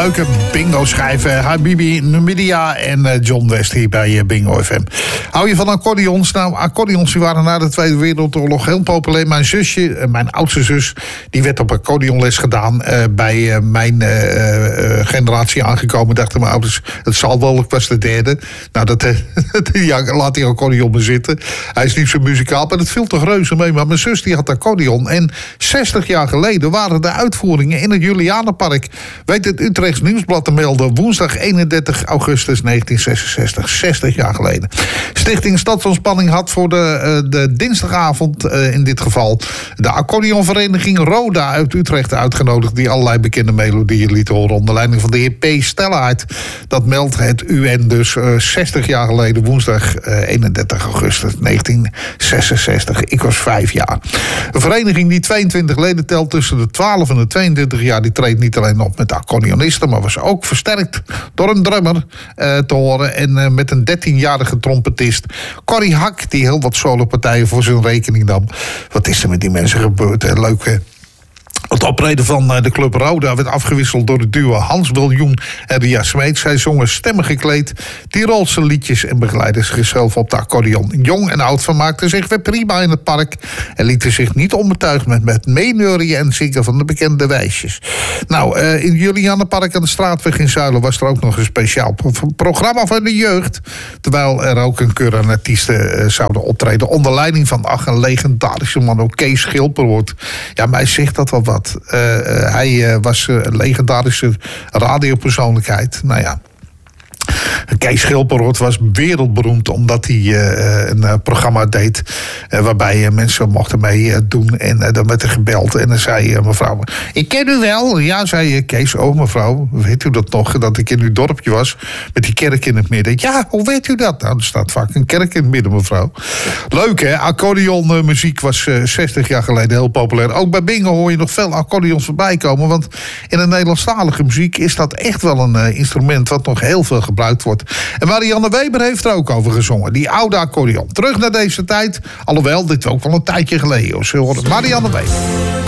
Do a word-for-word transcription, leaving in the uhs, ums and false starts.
leuke bingo-schijven. Habibi, Numidia en uh, John West hier bij uh, Bingo F M. Hou je van accordeons? Nou, accordeons die waren na de Tweede Wereldoorlog heel populair. Mijn zusje, uh, mijn oudste zus, die werd op accordeonles gedaan. Uh, bij uh, mijn uh, uh, generatie aangekomen dachten mijn ouders, het zal wel, ik was de derde. Nou, dat, uh, ja, laat die accordeon maar zitten. Hij is niet zo muzikaal, maar dat viel toch reuze mee. Maar mijn zus die had accordeon. En zestig jaar geleden waren de uitvoeringen in het Julianenpark. Weet het Utrechts Nieuwsblad te melden. Woensdag eenendertig augustus negentien zesenzestig. zestig jaar geleden. Stichting Stadsontspanning had voor de, uh, de dinsdagavond uh, in dit geval de accordeonvereniging Roda uit Utrecht uitgenodigd. Die allerlei bekende melodieën liet horen onder leiding van de heer P. Stellaert. Dat meldt het U N dus uh, zestig jaar geleden woensdag uh, eenendertig augustus negentien zesenzestig. Ik was vijf jaar. Een vereniging die tweeëntwintig leden telt tussen de twaalf en de tweeëntwintig jaar. Die treedt niet alleen op met accordeonisten, maar was ook versterkt door een drummer uh, te horen. En uh, met een dertienjarige trompetist, Corrie Hak, die heel wat solopartijen voor zijn rekening nam. Wat is er met die mensen gebeurd? Hè? Leuk, hè? Het optreden van de Club Roda werd afgewisseld door het duo Hans Wiljoen en Ria Smeets. Zij zongen stemmig gekleed Tirolse liedjes en begeleidden zichzelf op de accordeon. Jong en oud vermaakten zich weer prima in het park en lieten zich niet onbetuigd met, met meeneurien en zingen van de bekende wijsjes. Nou, uh, in Julianenpark aan de Straatweg in Zuilen was er ook nog een speciaal pro- programma voor de jeugd. Terwijl er ook een keur aan artiesten uh, zouden optreden onder leiding van ach, een legendarische man, ook Kees Schilperoort. Ja, mij zegt dat wel wat. Uh, uh, hij uh, was uh, een legendarische radiopersoonlijkheid. Nou ja. Kees Schilperoort was wereldberoemd omdat hij uh, een uh, programma deed uh, waarbij uh, mensen mochten meedoen uh, en uh, dan werd er gebeld en dan zei uh, mevrouw, ik ken u wel. Ja, zei uh, Kees, oh mevrouw, weet u dat nog, dat ik in uw dorpje was met die kerk in het midden. Ja, hoe weet u dat? Nou, er staat vaak een kerk in het midden, mevrouw. Leuk, hè? Accordeon uh, muziek was uh, zestig jaar geleden heel populair. Ook bij bingo hoor je nog veel accordeons voorbij komen, want in de Nederlandstalige muziek is dat echt wel een uh, instrument wat nog heel veel gebruikt wordt. En Marianne Weber heeft er ook over gezongen. Die oude accordeon. Terug naar deze tijd. Alhoewel, dit ook wel een tijdje geleden. Ze horen Marianne Weber.